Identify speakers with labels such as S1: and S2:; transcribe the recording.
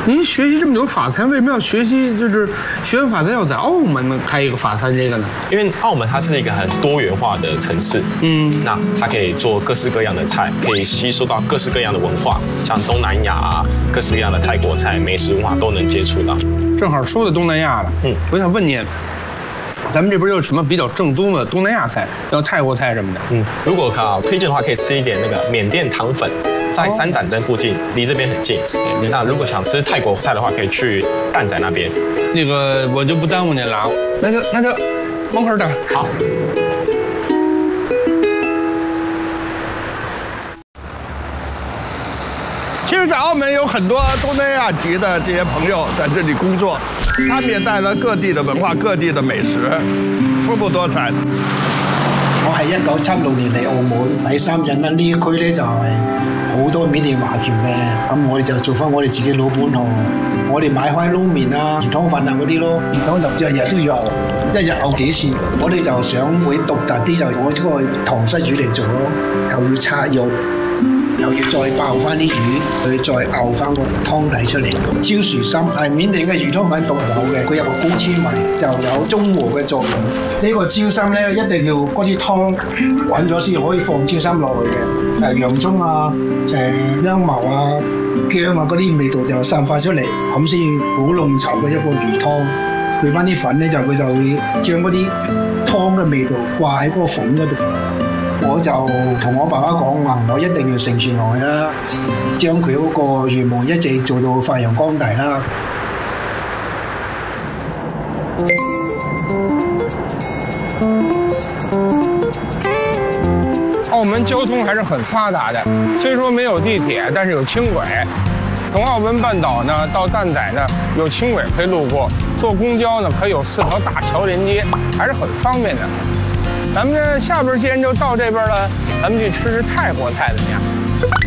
S1: 您学习这么久法餐，为什么要学习？就是学完法餐要在澳门呢开一个法餐这个呢？
S2: 因为澳门它是一个很多元化的城市，那它可以做各式各样的菜，可以吸收到各式各样的文化，像东南亚啊，各式各样的泰国菜、美食文化都能接触到。
S1: 正好说到东南亚了，我想问您。咱们这边有什么比较正宗的东南亚菜，像泰国菜什么的？
S2: 如果推荐的话，可以吃一点那个缅甸糖粉，在三胆灯附近，离这边很近。那如果想吃泰国菜的话，可以去蛋仔那边。
S1: 那个我就不耽误您了，那就门口等。
S2: 好。
S3: 其实，在澳门有很多东南亚籍的这些朋友在这里工作，他们也帶來各地的文化、各地的美食，豐富多彩。
S4: 我係1976年嚟澳門喺三印啦，呢一區咧就係好多緬甸華僑嘅，咁我哋就做翻我哋自己老本行，我哋買開撈麵啊、魚湯粉啊嗰啲咯，魚湯就日日都有，一日有幾次。我哋就想會獨特啲，就用呢個塘虱魚嚟做咯，又要拆肉。又要再爆翻啲魚，佢再熬翻個湯底出嚟。椒樹參係緬甸嘅魚湯粉獨有嘅，佢有個高纖維，就有中和嘅作用。呢個椒參咧一定要嗰啲湯滾咗先可以放椒參落去嘅。洋葱啊、香茅啊、薑啊嗰啲味道就散發出嚟，咁先好濃稠嘅一個魚湯。配翻啲粉咧佢就會將嗰啲湯嘅味道掛喺嗰個粉嗰度。我就同我爸爸講話，我一定要承傳落去啦，將佢嗰個願望一直做到發揚光大啦。
S1: 澳门交通还是很发达的，虽说没有地铁，但是有轻轨。从澳门半岛呢到蛋仔呢有轻轨可以路过，坐公交呢可以有4条大桥连接，还是很方便的。咱们这下边既然就到这边了，咱们去吃泰国菜怎么样？